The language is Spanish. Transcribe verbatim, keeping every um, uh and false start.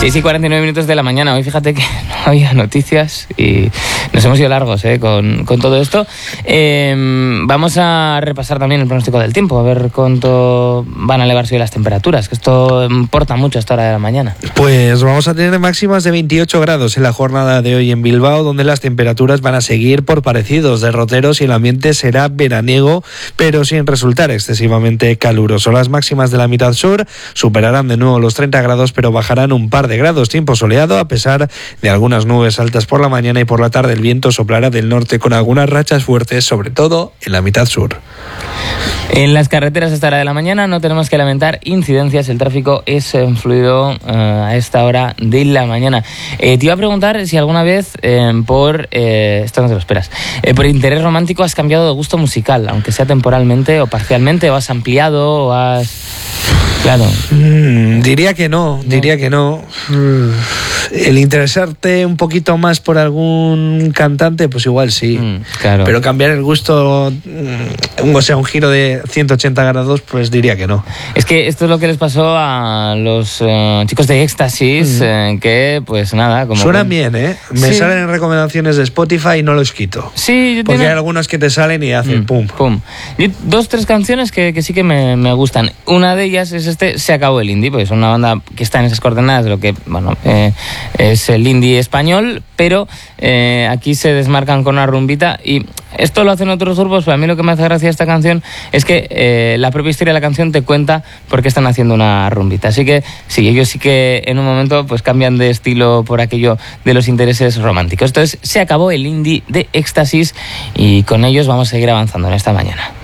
Sí, sí, cuarenta y nueve minutos de la mañana. Hoy fíjate que no había noticias y nos hemos ido largos ¿eh? con, con todo esto. Eh, vamos a repasar también el pronóstico del tiempo, a ver cuánto van a elevarse hoy las temperaturas, que esto importa mucho a esta hora de la mañana. Pues vamos a tener máximas de veintiocho grados en la jornada de hoy en Bilbao, donde las temperaturas van a seguir por parecidos derroteros y el ambiente será veraniego, pero sin resultar excesivamente caluroso. Las máximas de la mitad sur superarán de nuevo los treinta grados, pero bajarán un par de grados. Tiempo soleado, a pesar de algunas nubes altas por la mañana, y por la tarde el viento soplará del norte con algunas rachas fuertes, sobre todo en la mitad sur. En las carreteras a esta hora de la mañana no tenemos que lamentar incidencias, el tráfico es eh, fluido eh, a esta hora de la mañana. Eh, te iba a preguntar si alguna vez eh, por, eh, esto no te lo esperas, eh, por interés romántico has cambiado de gusto musical, aunque sea temporalmente o parcialmente, o has ampliado, o has... Claro. Mm, diría que no, no, diría que no. El interesarte un poquito más por algún cantante, pues igual sí. Mm, claro. Pero cambiar el gusto, o sea, un giro de ciento ochenta grados, pues diría que no. Es que esto es lo que les pasó a los uh, chicos de Éxtasis, mm. eh, que pues nada, como... Suenan bien, ¿eh? Me sí. salen recomendaciones de Spotify y no los quito. Sí, yo porque tiene... hay algunos que te salen y hacen mm, pum. pum. Yo, dos, tres canciones que, que sí que me, me gustan. Una de ellas es este Se acabó el indie, porque es una banda que está en esas coordenadas de lo que, bueno, eh, es el indie español, pero eh, aquí se desmarcan con una rumbita, y esto lo hacen otros grupos, pero a mí lo que me hace gracia de esta canción es que eh, la propia historia de la canción te cuenta por qué están haciendo una rumbita. Así que sí, ellos sí que en un momento pues cambian de estilo por aquello de los intereses románticos. Entonces, Se acabó el indie de Éxtasis, y con ellos vamos a seguir avanzando en esta mañana.